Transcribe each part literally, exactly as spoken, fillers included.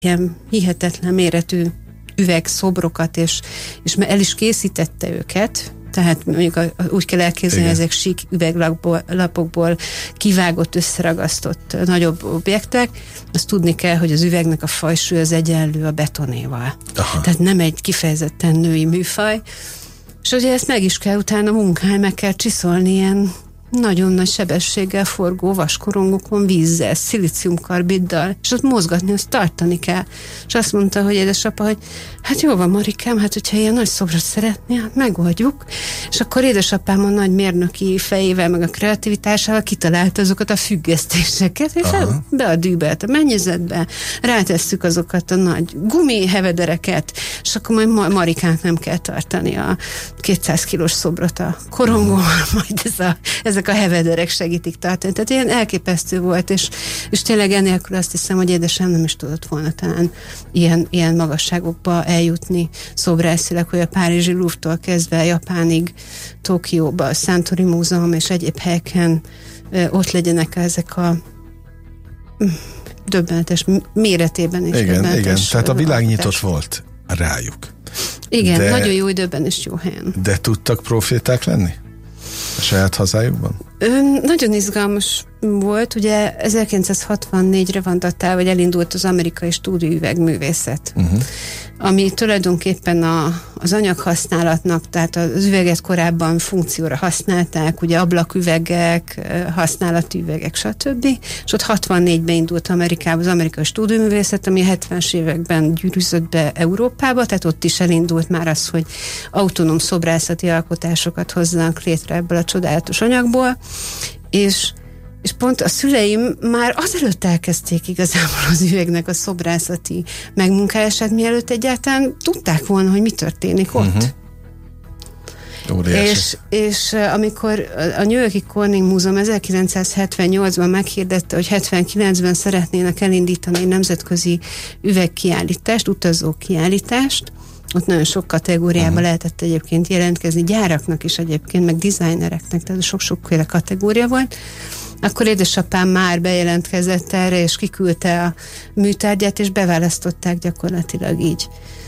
ilyen hihetetlen méretű üvegszobrokat, és, és el is készítette őket, tehát mondjuk a, úgy kell elképzelni, hogy ezek sík üveglapokból kivágott, összeragasztott nagyobb objektek, azt tudni kell, hogy az üvegnek a fajsúly az egyenlő a betonéval. Aha. Tehát nem egy kifejezetten női műfaj, és ugye ezt meg is kell utána munkálni, meg kell csiszolni ilyen nagyon nagy sebességgel forgó vaskorongokon vízzel, szilíciumkarbiddal, és ott mozgatni, azt tartani kell. És azt mondta, hogy édesapa, hogy hát jó van, Marikám, hát hogyha ilyen nagy szobrot szeretné, hát megoldjuk. És akkor édesapám a nagy mérnöki fejével, meg a kreativitásával kitalálta azokat a függesztéseket, és Aha. be a dűbelt a mennyezetbe, rátesszük azokat a nagy gumi hevedereket, és akkor majd Marikának nem kell tartani a kétszáz kilós szobrot a korongóval, majd ez a, ezek a hevederek segítik tartani. Tehát ilyen elképesztő volt, és, és tényleg ennélkül azt hiszem, hogy édesem nem is tudott volna talán ilyen, ilyen magasságokba eljutni szobrászilag, hogy a párizsi Louvre-tól kezdve Japánig, Tokióba, a Santori Múzeum és egyéb helyeken ö, ott legyenek ezek a döbbenetes méretében is. Igen, igen. Tehát a világ nyitott volt rájuk. Igen, de, nagyon jó időben és jó helyen. De tudtak proféták lenni? A saját hazájukban? Ö, nagyon izgalmas volt, ugye ezerkilencszázhatvannégyre van datálva, vagy elindult az amerikai stúdióüvegművészet, uh-huh. ami tulajdonképpen a, az anyaghasználatnak, tehát az üveget korábban funkcióra használták, ugye ablaküvegek, használati üvegek, stb. És ott hatvannégyben indult Amerikában az amerikai stúdióművészet, ami a hetvenes években gyűrűzött be Európába, tehát ott is elindult már az, hogy autonóm szobrászati alkotásokat hozzanak létre ebből a csodálatos anyagból, és És pont a szüleim már azelőtt elkezdték igazából az üvegnek a szobrászati megmunkálását, mielőtt egyáltalán tudták volna, hogy mi történik ott. Uh-huh. És, és amikor a New York-i Corning Múzeum ezerkilencszázhetvennyolcban meghirdette, hogy hetvenkilencben szeretnének elindítani egy nemzetközi üvegkiállítást, utazó kiállítást, ott nagyon sok kategóriába uh-huh. lehetett egyébként jelentkezni, gyáraknak is egyébként, meg designereknek, tehát sok-sokféle kategória volt, akkor édesapám már bejelentkezett erre, és kiküldte a műtárgyát, és beválasztották gyakorlatilag így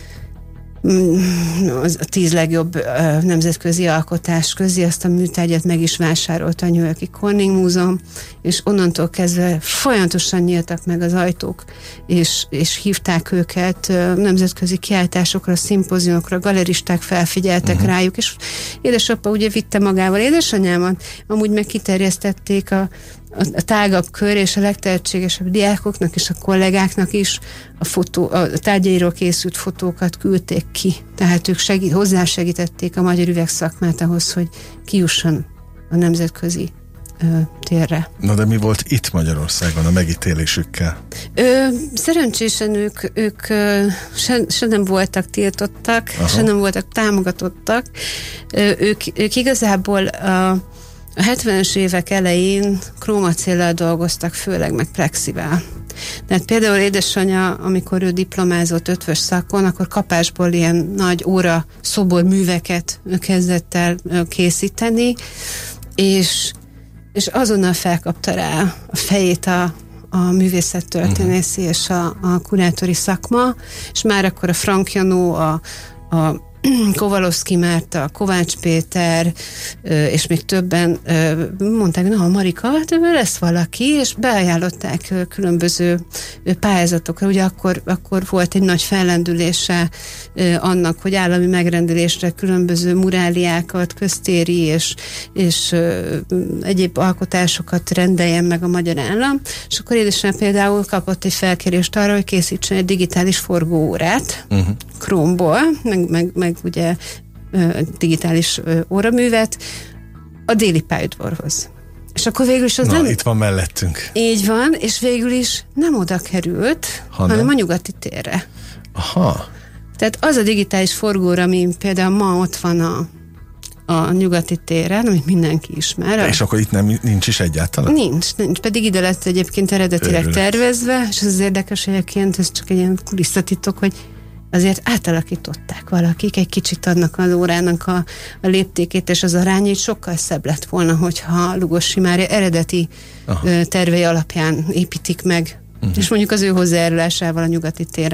a tíz legjobb uh, nemzetközi alkotás közé, azt a műtárgyat meg is vásárolta a New York-i Corning Múzeum, és onnantól kezdve folyamatosan nyíltak meg az ajtók, és, és hívták őket uh, nemzetközi kiállításokra, szimpóziumokra, galeristák felfigyeltek uh-huh. rájuk, és édesapa ugye vitte magával édesanyámat, amúgy meg kiterjesztették a a tágabb kör, és a legtehetségesebb diákoknak és a kollégáknak is a, fotó, a tárgyairól készült fotókat küldték ki. Tehát ők segít, hozzásegítették a magyar üvegszakmát ahhoz, hogy kijusson a nemzetközi ö, térre. Na de mi volt itt Magyarországon a megítélésükkel? Ö, szerencsésen ők, ők ö, se, se nem voltak tiltottak, Aha. se nem voltak támogatottak. Ö, ők, ők igazából a A hetvenes évek elején krómacéllel dolgoztak, főleg meg plexivel. Tehát például édesanyja, amikor ő diplomázott ötvös szakon, akkor kapásból ilyen nagy óra szoborműveket kezdett el készíteni, és, és azonnal felkapta rá a fejét a, a művészettörténészi uh-huh. és a, a kurátori szakma, és már akkor a Frank Janó, a, a Kovalowski Márta, Kovács Péter, és még többen mondták, na, Marika, hát lesz valaki, és beajánlották különböző pályázatokra. Ugye akkor, akkor volt egy nagy fellendülése annak, hogy állami megrendelésre különböző muráliákat, köztéri és, és egyéb alkotásokat rendeljen meg a magyar állam, és akkor édesem például kapott egy felkérést arra, hogy készítsen egy digitális forgóórát, uh-huh. Chrome-ból, meg, meg, meg ugye digitális óraművet a Déli pályaudvarhoz. És akkor végül is az Na, nem... itt van mellettünk. Így van, és végül is nem oda került, hanem, hanem a Nyugati térre. Aha. Tehát az a digitális forgóra, ami például ma ott van a, a Nyugati téren, amit mindenki ismer. De és akkor itt nem, nincs is egyáltalán? Nincs, nincs. Pedig ide lett egyébként eredetileg Örülök. tervezve, és az érdekes egyébként, ez csak egy ilyen kulisszatitok, hogy azért átalakították valakik egy kicsit annak az órának a, a léptékét, és az arányait sokkal szebb lett volna, hogyha Lugosi Mária eredeti Aha. tervei alapján építik meg Uh-huh. És mondjuk az ő hozzájárulásával a nyugati tér